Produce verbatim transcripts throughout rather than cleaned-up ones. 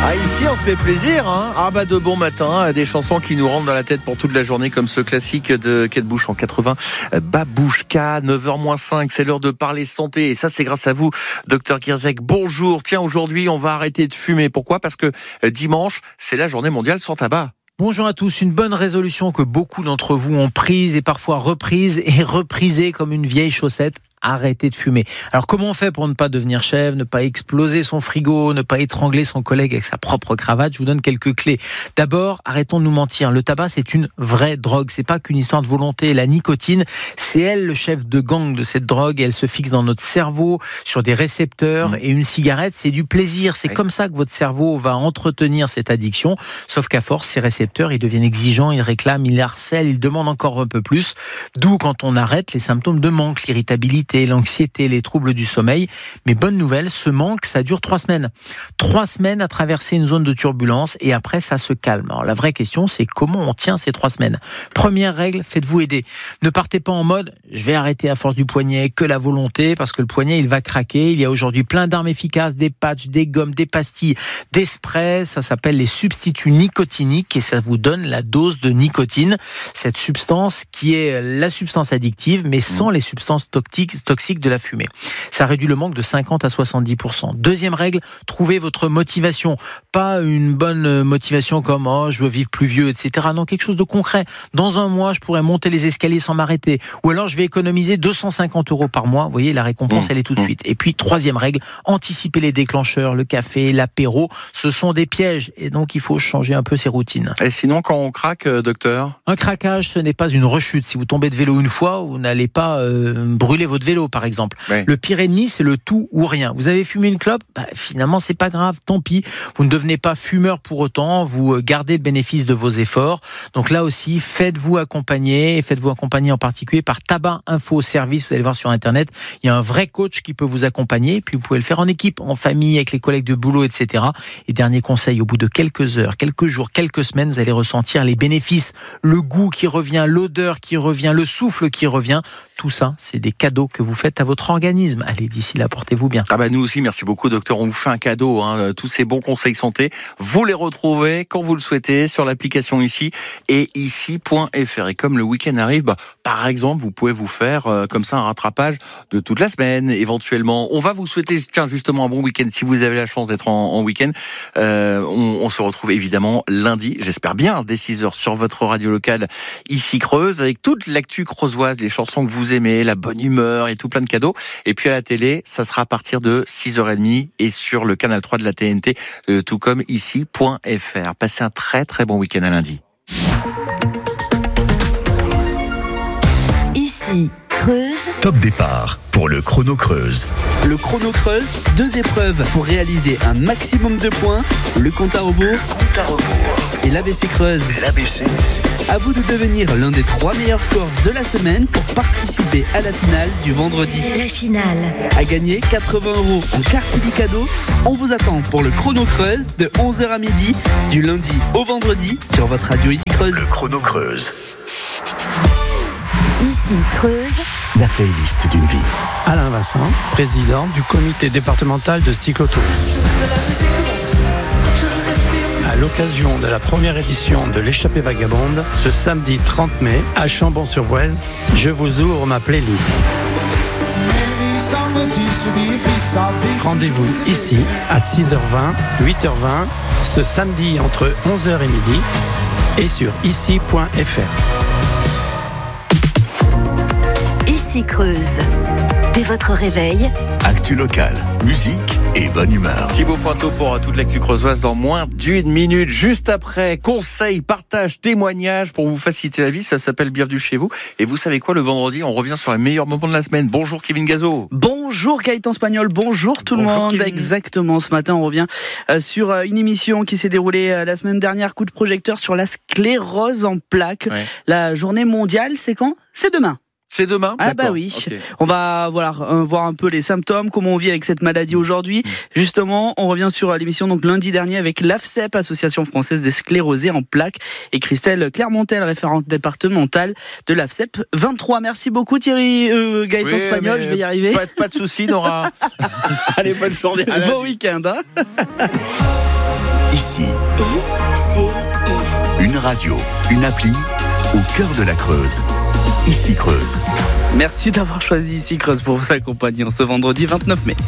Ah, ici on se fait plaisir, hein. Ah bah de bon matin, des chansons qui nous rentrent dans la tête pour toute la journée, comme ce classique de Kate Bush en quatre-vingts, Babouchka, neuf heures moins cinq, c'est l'heure de parler santé, et ça c'est grâce à vous, docteur Gierzek. Bonjour, tiens, aujourd'hui on va arrêter de fumer. Pourquoi ? Parce que dimanche, c'est la journée mondiale sans tabac. Bonjour à tous, une bonne résolution que beaucoup d'entre vous ont prise et parfois reprise et reprisée comme une vieille chaussette. Arrêtez de fumer. Alors comment on fait pour ne pas devenir chèvre, ne pas exploser son frigo, ne pas étrangler son collègue avec sa propre cravate ? Je vous donne quelques clés. D'abord, arrêtons de nous mentir. Le tabac, c'est une vraie drogue. C'est pas qu'une histoire de volonté. La nicotine, c'est elle le chef de gang de cette drogue. Elle se fixe dans notre cerveau sur des récepteurs. Mmh. Et une cigarette, c'est du plaisir. C'est oui. Comme ça que votre cerveau va entretenir cette addiction. Sauf qu'à force, ces récepteurs, ils deviennent exigeants, ils réclament, ils harcèlent, ils demandent encore un peu plus. D'où, quand on arrête, les symptômes de manque, l'irritabilité, l'anxiété, les troubles du sommeil. Mais bonne nouvelle, ce manque, ça dure trois semaines. Trois semaines à traverser une zone de turbulence et après, ça se calme. Alors, la vraie question, c'est comment on tient ces trois semaines. Première règle, faites-vous aider. Ne partez pas en mode, je vais arrêter à force du poignet, que la volonté, parce que le poignet, il va craquer. Il y a aujourd'hui plein d'armes efficaces, des patchs, des gommes, des pastilles, des sprays. Ça s'appelle les substituts nicotiniques et ça vous donne la dose de nicotine. Cette substance qui est la substance addictive, mais sans les substances toxiques toxique de la fumée. Ça réduit le manque de cinquante à soixante-dix pour cent. Deuxième règle, trouvez votre motivation. Pas une bonne motivation comme « oh, je veux vivre plus vieux », et cetera. Non, quelque chose de concret. Dans un mois, je pourrais monter les escaliers sans m'arrêter. Ou alors, je vais économiser deux cent cinquante euros par mois. Vous voyez, la récompense, mmh. elle est tout de suite. Et puis, troisième règle, anticiper les déclencheurs, le café, l'apéro. Ce sont des pièges. Et donc, il faut changer un peu ses routines. Et sinon, quand on craque, docteur ? Un craquage, ce n'est pas une rechute. Si vous tombez de vélo une fois, vous n'allez pas euh, brûler votre vélo, par exemple. Oui. Le pire ennemi, c'est le tout ou rien. Vous avez fumé une clope, bah, finalement, c'est pas grave, tant pis. Vous ne devenez pas fumeur pour autant, vous gardez le bénéfice de vos efforts. Donc là aussi, faites-vous accompagner, et faites-vous accompagner en particulier par Tabac Info Service. Vous allez voir sur Internet, il y a un vrai coach qui peut vous accompagner, puis vous pouvez le faire en équipe, en famille, avec les collègues de boulot, et cetera. Et dernier conseil, au bout de quelques heures, quelques jours, quelques semaines, vous allez ressentir les bénéfices, le goût qui revient, l'odeur qui revient, le souffle qui revient. Tout ça, c'est des cadeaux que vous faites à votre organisme. Allez, d'ici là, portez-vous bien. Ah bah nous aussi, merci beaucoup, docteur. On vous fait un cadeau, hein. Tous ces bons conseils santé, vous les retrouvez quand vous le souhaitez sur l'application ici et ici point f r. Et comme le week-end arrive, bah, par exemple, vous pouvez vous faire euh, comme ça un rattrapage de toute la semaine, éventuellement. On va vous souhaiter, tiens, justement un bon week-end si vous avez la chance d'être en, en week-end. Euh, on, on se retrouve évidemment lundi, j'espère bien, dès six heures sur votre radio locale ici Creuse, avec toute l'actu creusoise, les chansons que vous aimez, la bonne humeur et tout plein de cadeaux. Et puis à la télé, ça sera à partir de six heures trente et sur le canal trois de la T N T, euh, tout comme ici point f r. Passez un très très bon week-end à lundi. Ici Creuse. Top départ pour le Chrono Creuse. Le Chrono Creuse, deux épreuves pour réaliser un maximum de points. Le compte à rebours, compte à rebours. Et l'A B C Creuse. L'A B C. À vous de devenir l'un des trois meilleurs scores de la semaine pour participer à la finale du vendredi. La finale. À gagner quatre-vingts euros en carte du cadeau. On vous attend pour le Chrono Creuse de onze heures à midi, du lundi au vendredi sur votre radio ici Creuse. Le Chrono Creuse. Ici Creuse. La playlist d'une vie. Alain Vincent, président du comité départemental de cyclotourisme. À l'occasion de la première édition de l'Échappée Vagabonde, ce samedi trente mai, à Chambon-sur-Voueize, je vous ouvre ma playlist. Rendez-vous ici à six heures vingt, huit heures vingt, ce samedi entre onze heures et midi, et sur ici point f r. Ici Creuse. Dès votre réveil, actu locale, musique et bonne humeur. Thibaut Pointeau pour toute l'actu creusoise dans moins d'une minute. Juste après, conseils, partage, témoignages pour vous faciliter la vie. Ça s'appelle Bienvenue chez vous. Et vous savez quoi, le vendredi, on revient sur les meilleurs moments de la semaine. Bonjour Kevin Gazo. Bonjour Gaëtan Spagnol, bonjour tout bonjour le monde. Kevin. Exactement, ce matin on revient euh, sur euh, une émission qui s'est déroulée euh, la semaine dernière, coup de projecteur sur la sclérose en plaques. Ouais. La journée mondiale, c'est quand ? C'est demain. C'est demain ? Ah bah oui. Okay. On va voilà, euh, voir un peu les symptômes, comment on vit avec cette maladie aujourd'hui. Mmh. Justement, on revient sur l'émission donc lundi dernier avec l'A F C E P, Association française des sclérosés en plaques, et Christelle Clermontel, référente départementale de l'A F C E P vingt-trois. Merci beaucoup Thierry euh, Gaëtan oui, Spagnol, je vais y arriver. Pas, pas de soucis, Nora. Allez, bonne journée. Bon week-end. Hein. Ici, I C I. une radio, une appli au cœur de la Creuse. Ici Creuse. Merci d'avoir choisi Ici Creuse pour vous accompagner en ce vendredi vingt-neuf mai.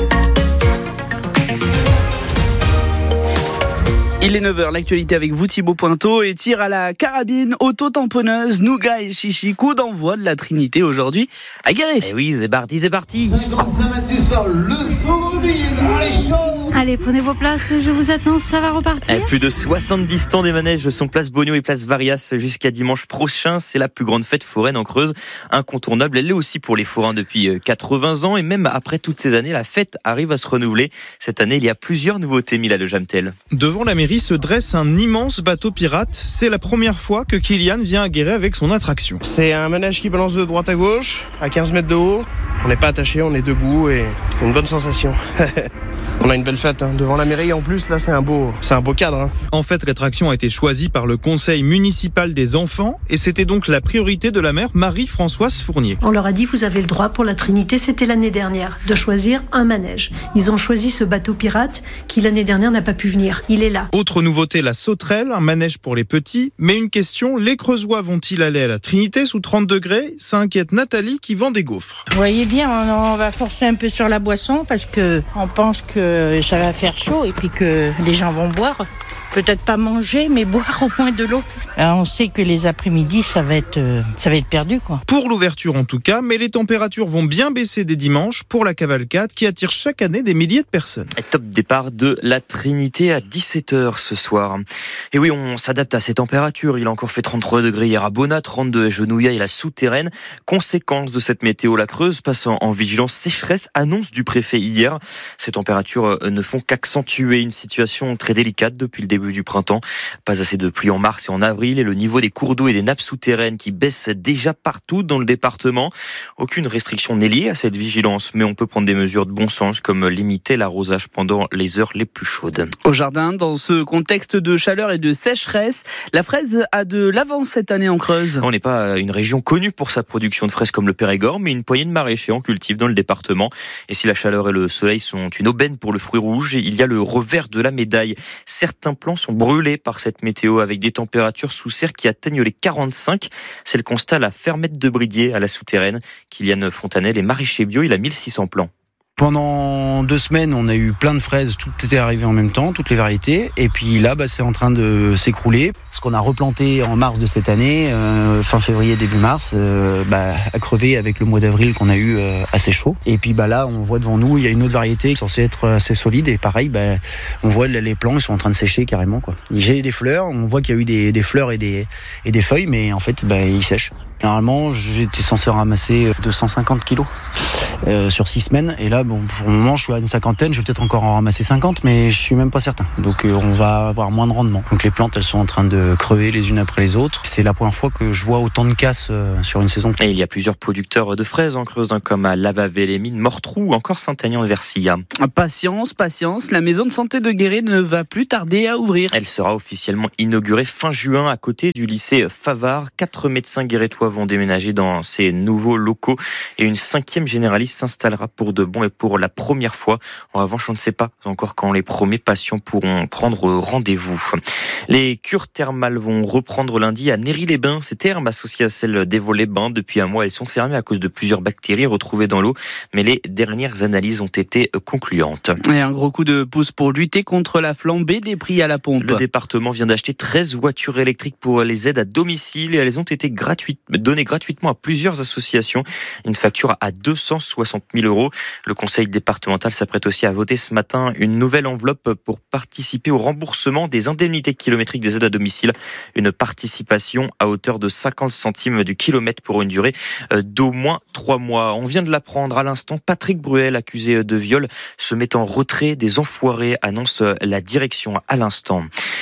Il est neuf heures, l'actualité avec vous Thibaut Pointeau et tir à la carabine, auto-tamponneuse, nougat et chichi, coup d'envoi de la Trinité aujourd'hui à Guéret. Eh oui, c'est parti, c'est parti. cinquante-cinq mètres du sol, le saut de l'île, allez chaud. Allez, prenez vos places, je vous attends, ça va repartir. Eh, plus de soixante-dix stands des manèges sont place Bogno et place Varias jusqu'à dimanche prochain. C'est la plus grande fête foraine en Creuse, incontournable. Elle l'est aussi pour les forains depuis quatre-vingts ans et même après toutes ces années, la fête arrive à se renouveler. Cette année, il y a plusieurs nouveautés, Mila de Jamtel. Devant la mairie se dresse un immense bateau pirate. C'est la première fois que Kylian vient à Guéret avec son attraction. C'est un manège qui balance de droite à gauche, à quinze mètres de haut. On n'est pas attaché, on est debout et une bonne sensation. On a une belle fête, hein. Devant la mairie en plus, là c'est un beau, c'est un beau cadre. Hein. En fait, l'attraction a été choisie par le conseil municipal des enfants et c'était donc la priorité de la maire Marie-Françoise Fournier. On leur a dit, vous avez le droit pour la Trinité, c'était l'année dernière, de choisir un manège. Ils ont choisi ce bateau pirate qui l'année dernière n'a pas pu venir. Il est là. Autre nouveauté, la sauterelle, un manège pour les petits. Mais une question, les Creusois vont-ils aller à la Trinité sous trente degrés? Ça inquiète Nathalie qui vend des gaufres. Vous voyez bien, on va forcer un peu sur la boisson parce que on pense que ça va faire chaud et puis que les gens vont boire. Peut-être pas manger, mais boire au moins de l'eau. On sait que les après-midi, ça va être, ça va être perdu, quoi. Pour l'ouverture en tout cas, mais les températures vont bien baisser dès dimanche pour la cavalcade qui attire chaque année des milliers de personnes. Top départ de la Trinité à dix-sept heures ce soir. Et oui, on s'adapte à ces températures. Il a encore fait trente-trois degrés hier à Bonnat, trente-deux à Genouillat et la Souterraine. Conséquence de cette météo, la Creuse passant en vigilance sécheresse, annonce du préfet hier. Ces températures ne font qu'accentuer une situation très délicate depuis le début du printemps. Pas assez de pluie en mars et en avril et le niveau des cours d'eau et des nappes souterraines qui baissent déjà partout dans le département. Aucune restriction n'est liée à cette vigilance, mais on peut prendre des mesures de bon sens comme limiter l'arrosage pendant les heures les plus chaudes. Au jardin, dans ce contexte de chaleur et de sécheresse, la fraise a de l'avance cette année en Creuse. On n'est pas une région connue pour sa production de fraises comme le Périgord, mais une poignée de maraîchers en cultive dans le département. Et si la chaleur et le soleil sont une aubaine pour le fruit rouge, il y a le revers de la médaille. Certains plants sont brûlés par cette météo avec des températures sous serre qui atteignent les quarante-cinq. C'est le constat à la fermette de Bridier à la Souterraine. Kylian Fontanel est maraîcher bio, il a mille six cents plants. Pendant deux semaines, on a eu plein de fraises, tout était arrivé en même temps, toutes les variétés. Et puis là, bah, c'est en train de s'écrouler. Ce qu'on a replanté en mars de cette année, euh, fin février, début mars, euh, bah, a crevé avec le mois d'avril qu'on a eu euh, assez chaud. Et puis bah, là, on voit devant nous, il y a une autre variété qui est censée être assez solide. Et pareil, bah, on voit les plants, ils sont en train de sécher carrément, quoi. J'ai des fleurs, on voit qu'il y a eu des, des fleurs et des, et des feuilles, mais en fait, bah, ils sèchent. Normalement, j'étais censé ramasser deux cent cinquante kilos euh, sur six semaines. Et là, bon, pour le moment, je suis à une cinquantaine. Je vais peut-être encore en ramasser cinquante, mais je suis même pas certain. Donc, euh, on va avoir moins de rendement. Donc, les plantes, elles sont en train de crever les unes après les autres. C'est la première fois que je vois autant de casse euh, sur une saison. Et il y a plusieurs producteurs de fraises en Creuse, hein, comme à Lavavé, les Mines, Mortrou ou encore Saint-Aignan-de-Versilla. Patience, patience. La maison de santé de Guéret ne va plus tarder à ouvrir. Elle sera officiellement inaugurée fin juin à côté du lycée Favard. Quatre médecins guérétois vont déménager dans ces nouveaux locaux et une cinquième généraliste s'installera pour de bon et pour la première fois. En revanche, on ne sait pas encore quand les premiers patients pourront prendre rendez-vous. Les cures thermales vont reprendre lundi à Néry-les-Bains. Ces thermes associées à celles d'Évreux-les-Bains, depuis un mois, elles sont fermées à cause de plusieurs bactéries retrouvées dans l'eau, mais les dernières analyses ont été concluantes. Et un gros coup de pouce pour lutter contre la flambée des prix à la pompe. Le département vient d'acheter treize voitures électriques pour les aides à domicile et elles ont été gratuites, données gratuitement à plusieurs associations. Une facture à deux cent soixante mille euros. Le conseil départemental s'apprête aussi à voter ce matin une nouvelle enveloppe pour participer au remboursement des indemnités kilométriques des aides à domicile. Une participation à hauteur de cinquante centimes du kilomètre pour une durée d'au moins trois mois. On vient de l'apprendre à l'instant. Patrick Bruel, accusé de viol, se met en retrait des enfoirés, annonce la direction à l'instant.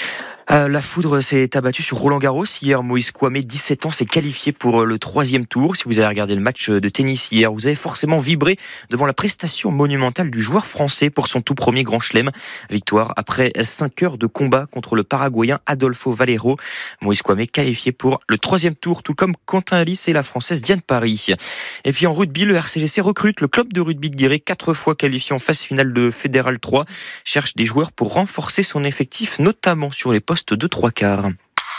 Euh, la foudre s'est abattue sur Roland-Garros. Hier, Moïse Kouamé, dix-sept ans, s'est qualifié pour le troisième tour. Si vous avez regardé le match de tennis hier, vous avez forcément vibré devant la prestation monumentale du joueur français pour son tout premier grand chelem. Victoire après cinq heures de combat contre le Paraguayen Adolfo Valero. Moïse Kouamé qualifié pour le troisième tour, tout comme Quentin Alice et la Française Diane Paris. Et puis en rugby, le R C G C recrute. Le club de rugby de Guéret, quatre fois qualifié en phase finale de Fédéral trois, cherche des joueurs pour renforcer son effectif, notamment sur les postes de trois quarts.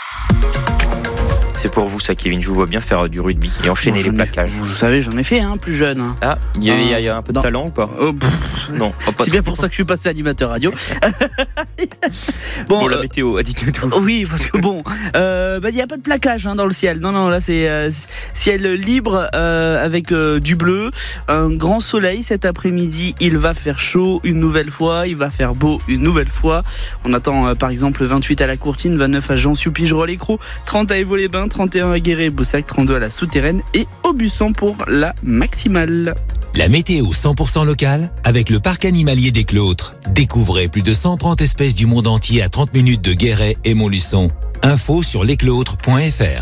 C'est pour vous ça, Kevin, je vous vois bien faire du rugby et enchaîner bon, les plaquages. Vous savez, j'en ai fait hein, plus jeune. Ah, il y, a, il y a un peu de non. talent ou pas oh, pff, Non, pas c'est bien pour ça que je suis passé animateur radio. bon, bon, la euh, météo, a dit tout. Oui, parce que bon, euh, bah, il n'y a pas de plaquage hein, dans le ciel. Non, non, là c'est euh, ciel libre euh, avec euh, du bleu, un grand soleil cet après-midi. Il va faire chaud une nouvelle fois, il va faire beau une nouvelle fois. On attend euh, par exemple vingt-huit à la Courtine, vingt-neuf à Jean-Supigerolles-les-Crocs, trente à Évaux-les-Bains, trente et un à Guéret, Boussac, trente-deux à la Souterraine et Aubusson pour la maximale. La météo cent pour cent locale avec le parc animalier des Clôtres. Découvrez plus de cent trente espèces du monde entier à trente minutes de Guéret et Montluçon. Info sur lesclôtres point f r.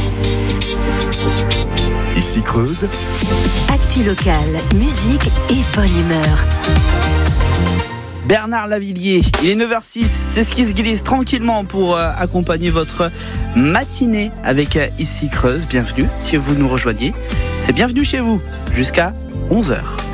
Ici Creuse. Actu locale, musique et bonne humeur. Bernard Lavillier, il est neuf heures six, c'est ce qui se glisse tranquillement pour euh, accompagner votre matinée avec euh, Ici Creuse. Bienvenue si vous nous rejoignez, c'est bienvenue chez vous jusqu'à onze heures.